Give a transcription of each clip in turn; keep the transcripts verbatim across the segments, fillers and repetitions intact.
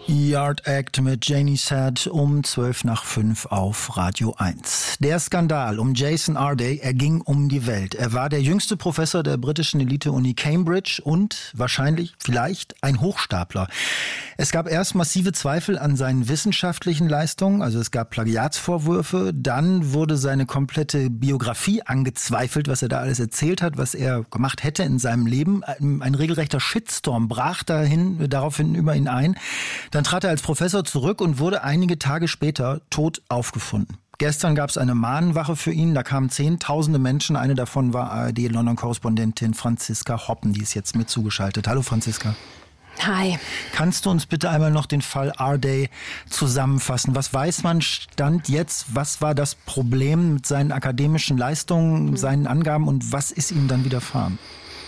Yard Act mit Janie Sad um zwölf nach fünf auf Radio eins. Der Skandal um Jason Arday, er ging um die Welt. Er war der jüngste Professor der britischen Elite-Uni Cambridge und wahrscheinlich, vielleicht, ein Hochstapler. Es gab erst massive Zweifel an seinen wissenschaftlichen Leistungen, also es gab Plagiatsvorwürfe. Dann wurde seine komplette Biografie angezweifelt, was er da alles erzählt hat, was er gemacht hätte in seinem Leben. Ein, ein regelrechter Shitstorm brach dahin, daraufhin über ihn ein. Dann trat er als Professor zurück und wurde einige Tage später tot aufgefunden. Gestern gab es eine Mahnwache für ihn, da kamen zehntausende Menschen. Eine davon war A R D-London-Korrespondentin Franziska Hoppen, die ist jetzt mit zugeschaltet. Hallo Franziska. Hi. Kannst du uns bitte einmal noch den Fall Arday zusammenfassen? Was weiß man Stand jetzt? Was war das Problem mit seinen akademischen Leistungen, seinen Angaben und was ist ihm dann widerfahren?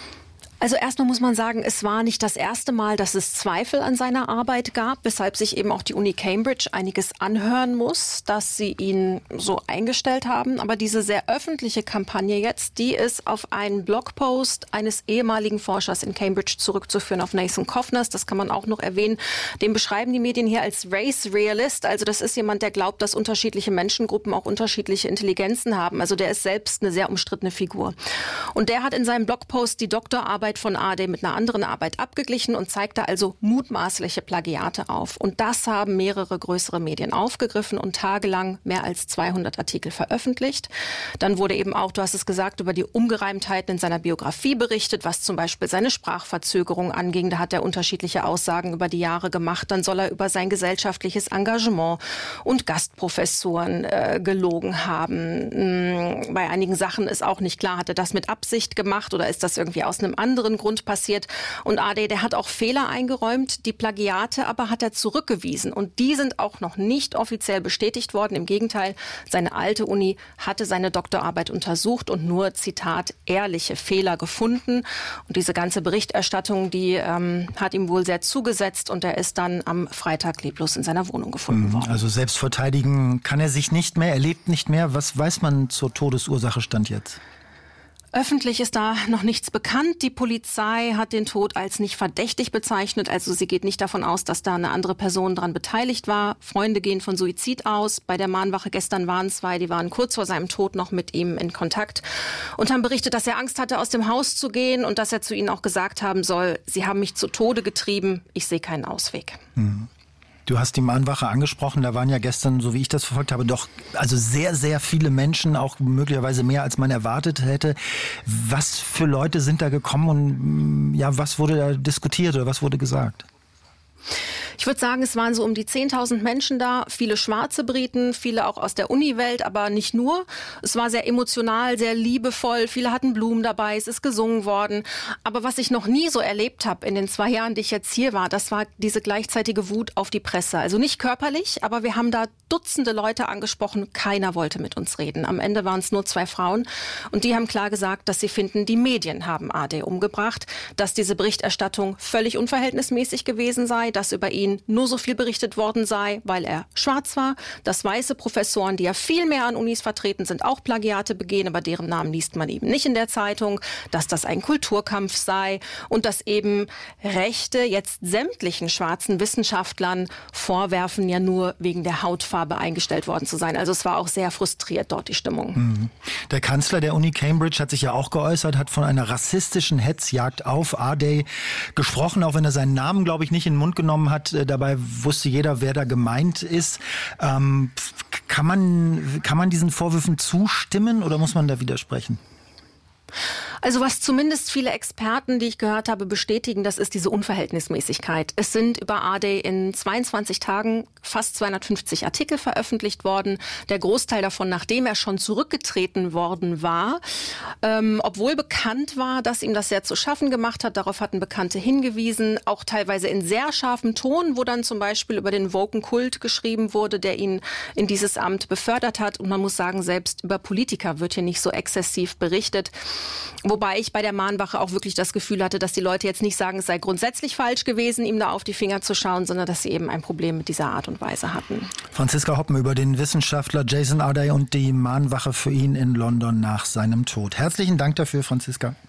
Also erstmal muss man sagen, es war nicht das erste Mal, dass es Zweifel an seiner Arbeit gab, weshalb sich eben auch die Uni Cambridge einiges anhören muss, dass sie ihn so eingestellt haben. Aber diese sehr öffentliche Kampagne jetzt, die ist auf einen Blogpost eines ehemaligen Forschers in Cambridge zurückzuführen, auf Nathan Coffners. Das kann man auch noch erwähnen. Den beschreiben die Medien hier als Race Realist. Also das ist jemand, der glaubt, dass unterschiedliche Menschengruppen auch unterschiedliche Intelligenzen haben. Also der ist selbst eine sehr umstrittene Figur. Und der hat in seinem Blogpost die Doktorarbeit von Arday mit einer anderen Arbeit abgeglichen und zeigte also mutmaßliche Plagiate auf. Und das haben mehrere größere Medien aufgegriffen und tagelang mehr als zweihundert Artikel veröffentlicht. Dann wurde eben auch, du hast es gesagt, über die Ungereimtheiten in seiner Biografie berichtet, was zum Beispiel seine Sprachverzögerung anging. Da hat er unterschiedliche Aussagen über die Jahre gemacht. Dann soll er über sein gesellschaftliches Engagement und Gastprofessuren äh, gelogen haben. Hm, bei einigen Sachen ist auch nicht klar, hat er das mit Absicht gemacht oder ist das irgendwie aus einem anderen Grund passiert. Und Arday, der hat auch Fehler eingeräumt, die Plagiate aber hat er zurückgewiesen. Und die sind auch noch nicht offiziell bestätigt worden. Im Gegenteil, seine alte Uni hatte seine Doktorarbeit untersucht und nur, Zitat, ehrliche Fehler gefunden. Und diese ganze Berichterstattung, die ähm, hat ihm wohl sehr zugesetzt und er ist dann am Freitag leblos in seiner Wohnung gefunden worden. Also selbst verteidigen kann er sich nicht mehr, er lebt nicht mehr. Was weiß man zur Todesursache Stand jetzt? Öffentlich ist da noch nichts bekannt. Die Polizei hat den Tod als nicht verdächtig bezeichnet. Also sie geht nicht davon aus, dass da eine andere Person daran beteiligt war. Freunde gehen von Suizid aus. Bei der Mahnwache gestern waren zwei, die waren kurz vor seinem Tod noch mit ihm in Kontakt und haben berichtet, dass er Angst hatte, aus dem Haus zu gehen und dass er zu ihnen auch gesagt haben soll, sie haben mich zu Tode getrieben, ich sehe keinen Ausweg. Mhm. Du hast die Mahnwache angesprochen, da waren ja gestern, so wie ich das verfolgt habe, doch also sehr, sehr viele Menschen, auch möglicherweise mehr, als man erwartet hätte. Was für Leute sind da gekommen und ja, was wurde da diskutiert oder was wurde gesagt? Ich würde sagen, es waren so um die zehntausend Menschen da, viele schwarze Briten, viele auch aus der Uni-Welt, aber nicht nur. Es war sehr emotional, sehr liebevoll, viele hatten Blumen dabei, es ist gesungen worden. Aber was ich noch nie so erlebt habe in den zwei Jahren, die ich jetzt hier war, das war diese gleichzeitige Wut auf die Presse. Also nicht körperlich, aber wir haben da Dutzende Leute angesprochen, keiner wollte mit uns reden. Am Ende waren es nur zwei Frauen und die haben klar gesagt, dass sie finden, die Medien haben Arday umgebracht, dass diese Berichterstattung völlig unverhältnismäßig gewesen sei, dass über ihn nur so viel berichtet worden sei, weil er schwarz war, dass weiße Professoren, die ja viel mehr an Unis vertreten sind, auch Plagiate begehen, aber deren Namen liest man eben nicht in der Zeitung, dass das ein Kulturkampf sei und dass eben Rechte jetzt sämtlichen schwarzen Wissenschaftlern vorwerfen, ja nur wegen der Hautfarbe eingestellt worden zu sein. Also es war auch sehr frustriert dort die Stimmung. Der Kanzler der Uni Cambridge hat sich ja auch geäußert, hat von einer rassistischen Hetzjagd auf Arday gesprochen, auch wenn er seinen Namen, glaube ich, nicht in den Mund genommen hat. Dabei wusste jeder, wer da gemeint ist. Ähm, kann man, kann man diesen Vorwürfen zustimmen oder muss man da widersprechen? Also was zumindest viele Experten, die ich gehört habe, bestätigen, das ist diese Unverhältnismäßigkeit. Es sind über Arday in zweiundzwanzig Tagen fast zweihundertfünfzig Artikel veröffentlicht worden. Der Großteil davon, nachdem er schon zurückgetreten worden war. Ähm, obwohl bekannt war, dass ihm das sehr zu schaffen gemacht hat. Darauf hatten Bekannte hingewiesen. Auch teilweise in sehr scharfem Ton, wo dann zum Beispiel über den Woken-Kult geschrieben wurde, der ihn in dieses Amt befördert hat. Und man muss sagen, selbst über Politiker wird hier nicht so exzessiv berichtet. Wobei ich bei der Mahnwache auch wirklich das Gefühl hatte, dass die Leute jetzt nicht sagen, es sei grundsätzlich falsch gewesen, ihm da auf die Finger zu schauen, sondern dass sie eben ein Problem mit dieser Art und Weise hatten. Franziska Hoppen über den Wissenschaftler Jason Arday und die Mahnwache für ihn in London nach seinem Tod. Herzlichen Dank dafür, Franziska.